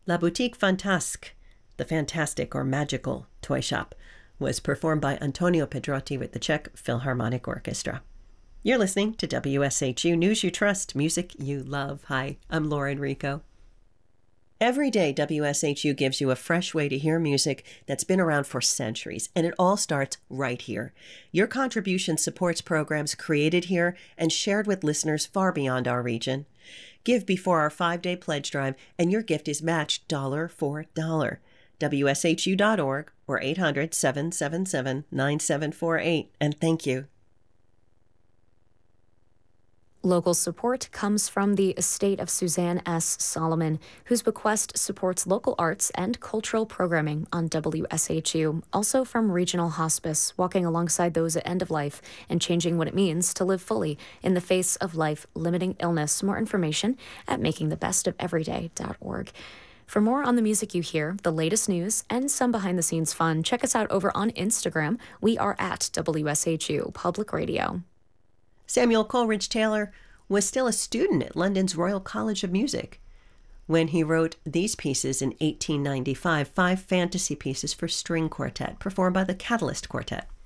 La Boutique Fantasque, the fantastic or magical toy shop, was performed by Antonio Pedrotti with the Czech Philharmonic Orchestra. You're listening to WSHU News You Trust, music you love. Hi, I'm Laura Enrico. Every day, WSHU gives you a fresh way to hear music that's been around for centuries, and it all starts right here. Your contribution supports programs created here and shared with listeners far beyond our region. Give before our 5-day pledge drive, and your gift is matched dollar for dollar. WSHU.org or 800-777-9748. And thank you. Local support comes from the estate of Suzanne S. Solomon, whose bequest supports local arts and cultural programming on WSHU. Also from Regional Hospice, walking alongside those at end of life and changing what it means to live fully in the face of life-limiting illness. More information at makingthebestofeveryday.org. For more on the music you hear, the latest news, and some behind-the-scenes fun, check us out over on Instagram. We are at WSHU Public Radio. Samuel Coleridge Taylor was still a student at London's Royal College of Music when he wrote these pieces in 1895, 5 fantasy pieces for string quartet performed by the Catalyst Quartet.